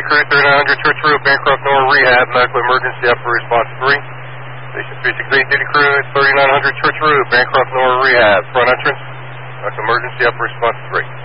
crew, 3900 Church Road, Bancroft North Rehab, medical emergency, upper response 3. Station 368 duty crew, 3900 Church Road, Bancroft North Rehab, front entrance, medical emergency, upper response 3.